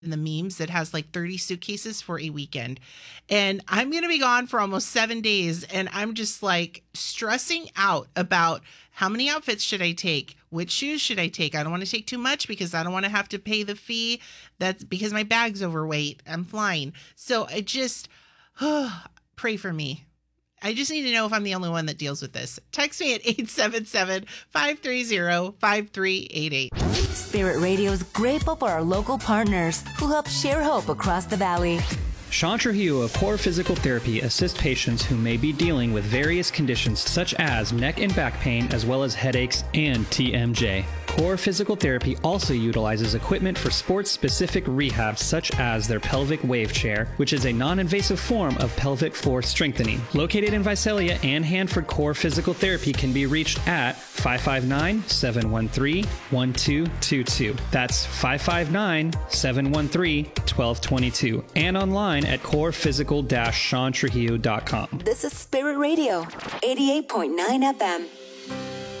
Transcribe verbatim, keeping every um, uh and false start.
the memes that has like thirty suitcases for a weekend. And I'm going to be gone for almost seven days. And I'm just like stressing out about how many outfits should I take? Which shoes should I take? I don't want to take too much because I don't want to have to pay the fee. That's because my bag's overweight. I'm flying. So I just oh, pray for me. I just need to know if I'm the only one that deals with this. Text me at eight seven seven, five three zero, five three eight eight. Spirit Radio's grateful for our local partners who help share hope across the valley. Sean Trujillo of Core Physical Therapy assists patients who may be dealing with various conditions such as neck and back pain, as well as headaches and T M J. Core Physical Therapy also utilizes equipment for sports-specific rehab, such as their pelvic wave chair, which is a non-invasive form of pelvic floor strengthening. Located in Visalia and Hanford, Core Physical Therapy can be reached at five five nine, seven one three, one two two two. That's five five nine, seven one three, one two two two. And online at core physical dash sean trujillo dot com. This is Spirit Radio, eighty-eight point nine F M.